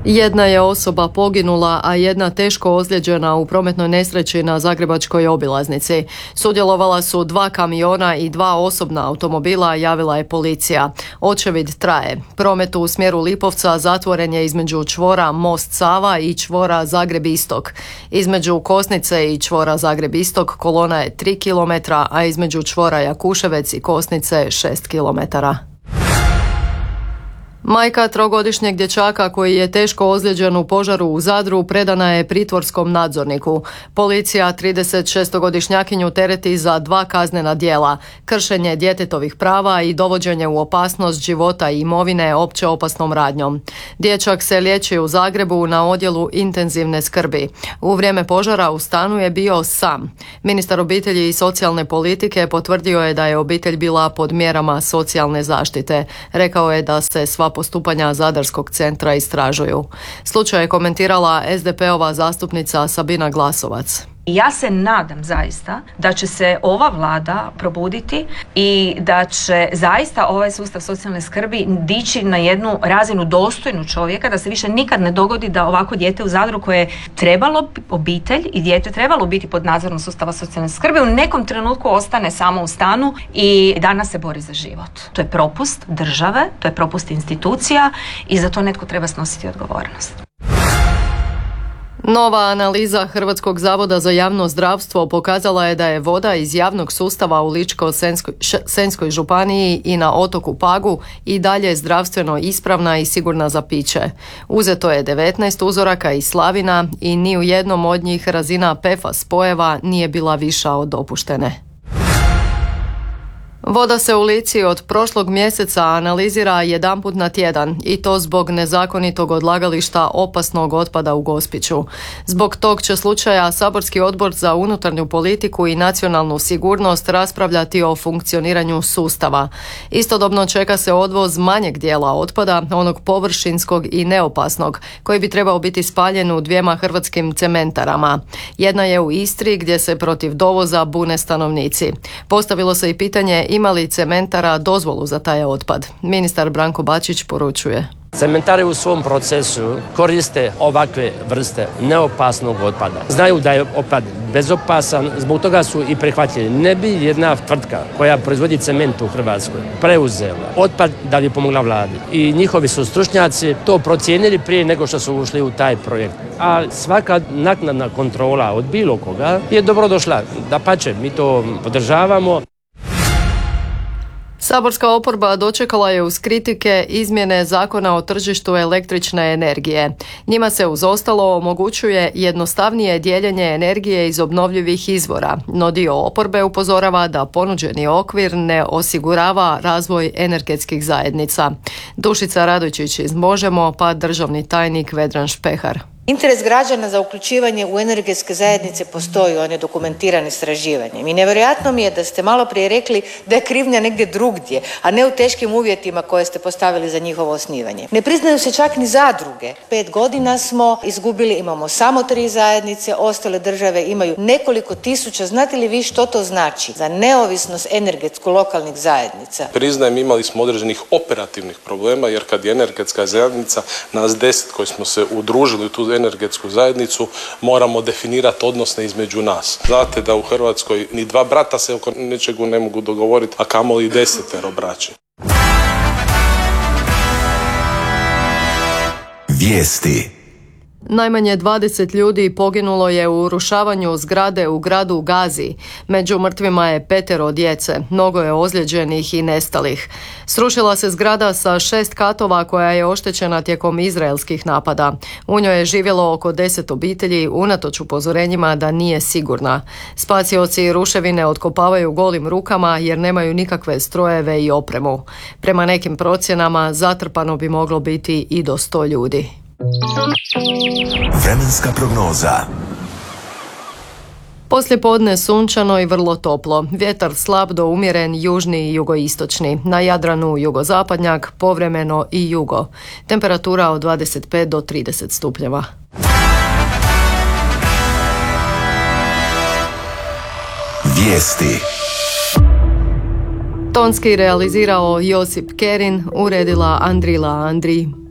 Jedna je osoba poginula, a jedna teško ozlijeđena u prometnoj nesreći na zagrebačkoj obilaznici. Sudjelovala su 2 kamiona i 2 osobna automobila, javila je policija. Očevid traje. Promet u smjeru Lipovca zatvoren je između čvora Most Sava i čvora Zagreb Istok. Između Kosnice i čvora Zagreb Istok kolona je 3 km, a između čvora Jakuševec i Kosnice 6 km. Majka 3-godišnjeg dječaka koji je teško ozlijeđen u požaru u Zadru predana je pritvorskom nadzorniku. Policija 36-godišnjakinju tereti za 2 kaznena djela: kršenje djetetovih prava i dovođenje u opasnost života i imovine opće opasnom radnjom. Dječak se liječi u Zagrebu na odjelu intenzivne skrbi. U vrijeme požara u stanu je bio sam. Ministar obitelji i socijalne politike potvrdio je da je obitelj bila pod mjerama socijalne zaštite. Rekao je da se sva postupanja Zadarskog centra istražuju. Slučaj je komentirala SDP-ova zastupnica Sabina Glasovac. Ja se nadam zaista da će se ova vlada probuditi i da će zaista ovaj sustav socijalne skrbi dići na jednu razinu dostojnu čovjeka, da se više nikad ne dogodi da ovako dijete u Zadru koje je trebalo, obitelj i dijete trebalo biti pod nadzorom sustava socijalne skrbi, u nekom trenutku ostane samo u stanu i danas se bori za život. To je propust države, to je propust institucija i za to netko treba snositi odgovornost. Nova analiza Hrvatskog zavoda za javno zdravstvo pokazala je da je voda iz javnog sustava u Ličko-senjskoj županiji i na otoku Pagu i dalje zdravstveno ispravna i sigurna za piće. Uzeto je 19 uzoraka iz slavina i ni u jednom od njih razina PFAS spojeva nije bila viša od dopuštene. Voda se u Lici od prošlog mjeseca analizira jedanput na tjedan i to zbog nezakonitog odlagališta opasnog otpada u Gospiću. Zbog tog će slučaja Saborski odbor za unutarnju politiku i nacionalnu sigurnost raspravljati o funkcioniranju sustava. Istodobno čeka se odvoz manjeg dijela otpada, onog površinskog i neopasnog, koji bi trebao biti spaljen u 2 hrvatskim cementarama. Jedna je u Istri gdje se protiv dovoza bune stanovnici. Postavilo se i pitanje ima li cementara dozvolu za taj otpad. Ministar Branko Bačić poručuje. Cementare u svom procesu koriste ovakve vrste neopasnog otpada. Znaju da je otpad bezopasan, zbog toga su i prihvatili. Ne bi jedna tvrtka koja proizvodi cement u Hrvatskoj preuzela otpad da bi pomogla vladi. I njihovi su stručnjaci to procijenili prije nego što su ušli u taj projekt. A svaka naknadna kontrola od bilo koga je dobrodošla. Dapače, mi to podržavamo. Saborska oporba dočekala je uz kritike izmjene Zakona o tržištu električne energije. Njima se uz ostalo omogućuje jednostavnije dijeljenje energije iz obnovljivih izvora, no dio oporbe upozorava da ponuđeni okvir ne osigurava razvoj energetskih zajednica. Dušica Radojčić iz Možemo, pa državni tajnik Vedran Špehar. Interes građana za uključivanje u energetske zajednice postoji, on je dokumentiran istraživanjem. I nevjerojatno mi je da ste malo prije rekli da je krivnja negdje drugdje, a ne u teškim uvjetima koje ste postavili za njihovo osnivanje. Ne priznaju se čak ni zadruge. 5 godina smo izgubili, imamo samo 3 zajednice, ostale države imaju nekoliko tisuća. Znate li vi što to znači za neovisnost energetsku lokalnih zajednica? Priznajem, imali smo određenih operativnih problema, jer kad je energetska zajednica, nas 10 koji smo se udružili u tu energetsku zajednicu, moramo definirati odnose između nas. Znate da u Hrvatskoj ni 2 brata se oko nečega ne mogu dogovoriti, a kamoli 10 braće. Vijesti. Najmanje 20 ljudi poginulo je u urušavanju zgrade u gradu Gazi. Među mrtvima je 5 djece, mnogo je ozlijeđenih i nestalih. Srušila se zgrada sa 6 katova koja je oštećena tijekom izraelskih napada. U njoj je živjelo oko 10 obitelji unatoč upozorenjima da nije sigurna. Spasioci ruševine otkopavaju golim rukama jer nemaju nikakve strojeve i opremu. Prema nekim procjenama zatrpano bi moglo biti i do 100 ljudi. Vremenska prognoza. Poslijepodne sunčano i vrlo toplo. Vjetar slab do umjeren južni i jugoistočni. Na Jadranu jugozapadnjak, povremeno i jugo. Temperatura od 25 do 30 stupnjeva. Vijesti. Tonski realizirao Josip Kerin, uredila Andrila Andri.